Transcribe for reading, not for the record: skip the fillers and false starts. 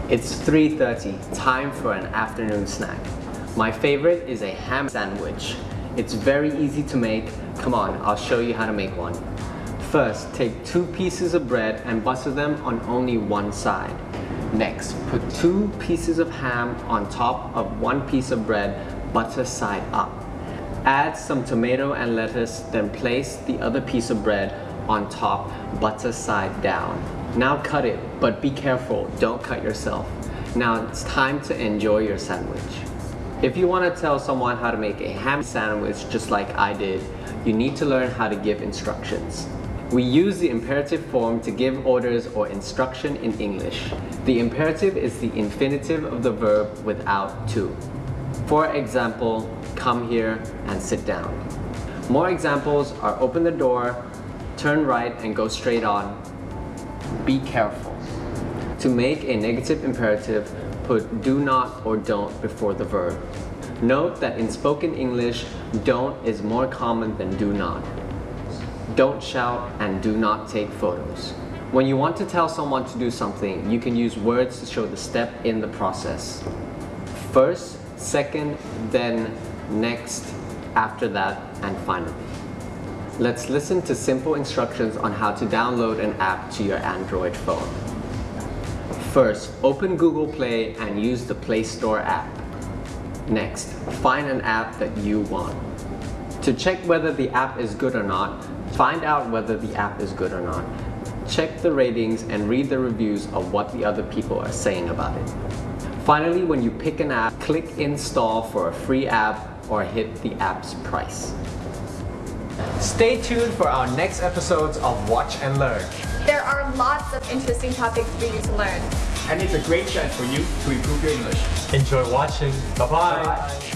It's 3:30, time for an afternoon snack. My favorite is a ham sandwich. It's very easy to make. Come on, I'll show you how to make one. First, take 2 pieces of bread and butter them on only one side. Next, put 2 pieces of ham on top of 1 piece of bread, butter side up. Add some tomato and lettuce, then place the other piece of bread on top, butter side down. Now cut it, but be careful, don't cut yourself. Now it's time to enjoy your sandwich. If you want to tell someone how to make a ham sandwich just like I did, you need to learn how to give instructions. We use the imperative form to give orders or instruction in English. The imperative is the infinitive of the verb without to. For example, come here and sit down. More examples are open the door, turn right and go straight on. Be careful. To make a negative imperative, put do not or don't before the verb. Note that in spoken English, don't is more common than do not. Don't shout and do not take photos. When you want to tell someone to do something, you can use words to show the step in the process. First, second, then, next, after that, and finally. Let's listen to simple instructions on how to download an app to your Android phone. First, open Google Play and use the Play Store app. Next, find an app that you want. To check whether the app is good or not, find out whether the app is good or not. Check the ratings and read the reviews of what the other people are saying about it. Finally, when you pick an app, click Install for a free app or hit the app's price. Stay tuned for our next episodes of Watch and Learn. There are lots of interesting topics for you to learn. And it's a great chance for you to improve your English. Enjoy watching. Bye-bye. Bye.